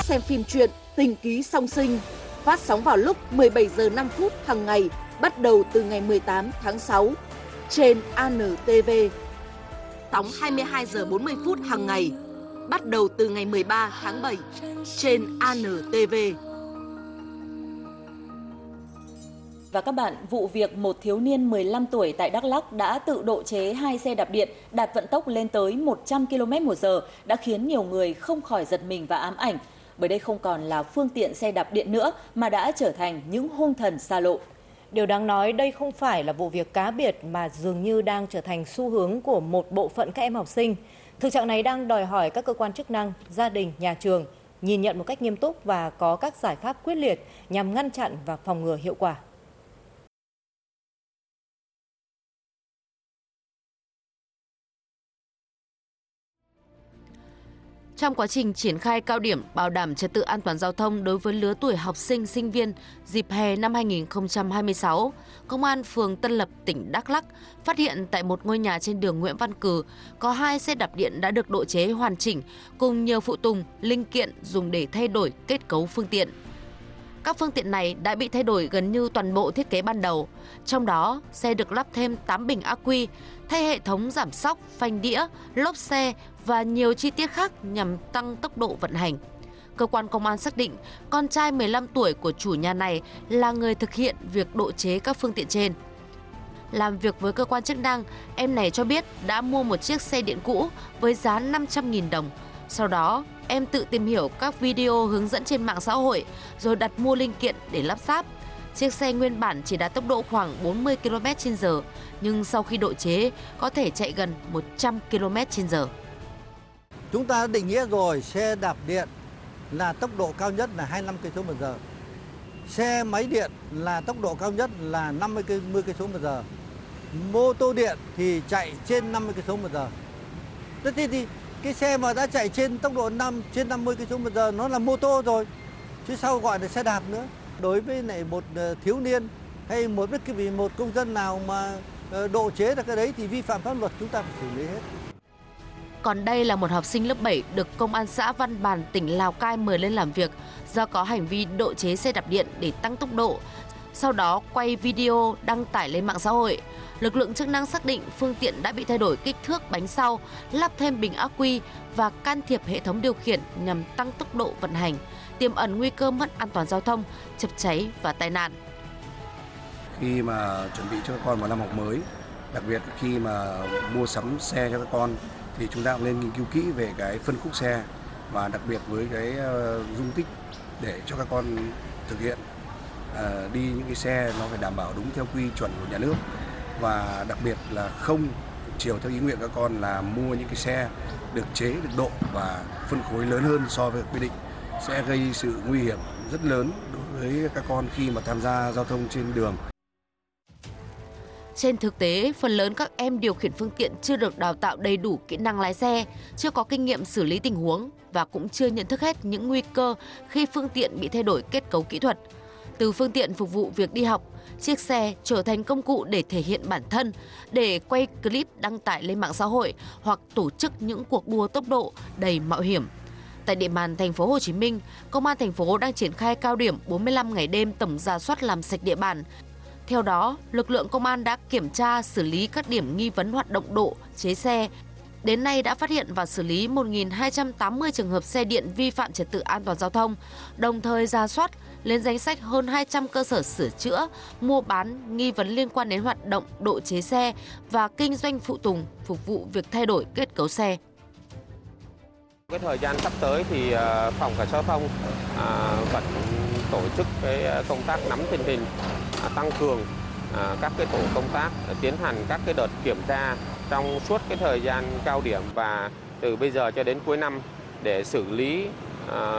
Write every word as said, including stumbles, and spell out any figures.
xem phim truyện Tình ký song sinh, phát sóng vào lúc mười bảy giờ năm phút hàng ngày, bắt đầu từ ngày mười tám tháng sáu trên a en tê vê. Sóng hai mươi hai giờ bốn mươi phút hàng ngày, bắt đầu từ ngày mười ba tháng bảy trên a en tê vê. Và các bạn, vụ việc một thiếu niên mười lăm tuổi tại Đắk Lắk đã tự độ chế hai xe đạp điện đạt vận tốc lên tới một trăm ki lô mét một giờ đã khiến nhiều người không khỏi giật mình và ám ảnh, bởi đây không còn là phương tiện xe đạp điện nữa mà đã trở thành những hung thần xa lộ. Điều đáng nói, đây không phải là vụ việc cá biệt mà dường như đang trở thành xu hướng của một bộ phận các em học sinh. Thực trạng này đang đòi hỏi các cơ quan chức năng, gia đình, nhà trường nhìn nhận một cách nghiêm túc và có các giải pháp quyết liệt nhằm ngăn chặn và phòng ngừa hiệu quả. Trong quá trình triển khai cao điểm bảo đảm trật tự an toàn giao thông đối với lứa tuổi học sinh, sinh viên dịp hè năm hai nghìn không trăm hai mươi sáu, Công an phường Tân Lập, tỉnh Đắk Lắk phát hiện tại một ngôi nhà trên đường Nguyễn Văn Cừ có hai xe đạp điện đã được độ chế hoàn chỉnh cùng nhiều phụ tùng, linh kiện dùng để thay đổi kết cấu phương tiện. Các phương tiện này đã bị thay đổi gần như toàn bộ thiết kế ban đầu, trong đó xe được lắp thêm tám bình ắc quy, thay hệ thống giảm xóc, phanh đĩa, lốp xe và nhiều chi tiết khác nhằm tăng tốc độ vận hành. Cơ quan công an xác định con trai mười lăm tuổi của chủ nhà này là người thực hiện việc độ chế các phương tiện trên. Làm việc với cơ quan chức năng, em này cho biết đã mua một chiếc xe điện cũ với giá năm trăm nghìn đồng. Sau đó, em tự tìm hiểu các video hướng dẫn trên mạng xã hội rồi đặt mua linh kiện để lắp ráp. Chiếc xe nguyên bản chỉ đạt tốc độ khoảng bốn mươi ki lô mét trên giờ, nhưng sau khi độ chế có thể chạy gần một trăm ki lô mét trên giờ. Chúng ta định nghĩa rồi, xe đạp điện là tốc độ cao nhất là hai mươi lăm ki lô mét trên giờ. Xe máy điện là tốc độ cao nhất là năm mươi ki lô mét trên giờ. Mô tô điện thì chạy trên năm mươi ki lô mét trên giờ. Thế thì, thì cái xe mà đã chạy trên tốc độ năm trên năm mươi ki lô mét trên giờ nó là mô tô rồi, chứ sao gọi là xe đạp nữa. Đối với lại một thiếu niên hay một bất kỳ một công dân nào mà độ chế được cái đấy thì vi phạm pháp luật, chúng ta phải xử lý hết. Còn đây là một học sinh lớp bảy được Công an xã Văn Bàn, tỉnh Lào Cai mời lên làm việc do có hành vi độ chế xe đạp điện để tăng tốc độ. Sau đó quay video đăng tải lên mạng xã hội. Lực lượng chức năng xác định phương tiện đã bị thay đổi kích thước bánh sau, lắp thêm bình ắc quy và can thiệp hệ thống điều khiển nhằm tăng tốc độ vận hành, tiềm ẩn nguy cơ mất an toàn giao thông, chập cháy và tai nạn. Khi mà chuẩn bị cho các con vào năm học mới, đặc biệt khi mà mua sắm xe cho các con thì chúng ta cũng nên nghiên cứu kỹ về cái phân khúc xe và đặc biệt với cái dung tích để cho các con thực hiện uh, đi những cái xe nó phải đảm bảo đúng theo quy chuẩn của nhà nước, và đặc biệt là không chiều theo ý nguyện các con là mua những cái xe được chế, được độ và phân khối lớn hơn so với quy định, sẽ gây sự nguy hiểm rất lớn đối với các con khi mà tham gia giao thông trên đường. Trên thực tế, phần lớn các em điều khiển phương tiện chưa được đào tạo đầy đủ kỹ năng lái xe, chưa có kinh nghiệm xử lý tình huống và cũng chưa nhận thức hết những nguy cơ khi phương tiện bị thay đổi kết cấu kỹ thuật. Từ phương tiện phục vụ việc đi học, chiếc xe trở thành công cụ để thể hiện bản thân, để quay clip đăng tải lên mạng xã hội hoặc tổ chức những cuộc đua tốc độ đầy mạo hiểm. Tại địa bàn thành phố Hồ Chí Minh, Công an thành phố đang triển khai cao điểm bốn mươi lăm ngày đêm tổng rà soát làm sạch địa bàn. Theo đó, lực lượng công an đã kiểm tra, xử lý các điểm nghi vấn hoạt động độ, chế xe. Đến nay đã phát hiện và xử lý một nghìn hai trăm tám mươi trường hợp xe điện vi phạm trật tự an toàn giao thông, đồng thời rà soát lên danh sách hơn hai trăm cơ sở sửa chữa, mua bán nghi vấn liên quan đến hoạt động độ chế xe và kinh doanh phụ tùng phục vụ việc thay đổi kết cấu xe. Cái thời gian sắp tới thì phòng cảnh sát giao thông vẫn tổ chức cái công tác nắm tình hình, tăng cường các cái tổ công tác tiến hành các cái đợt kiểm tra trong suốt cái thời gian cao điểm và từ bây giờ cho đến cuối năm để xử lý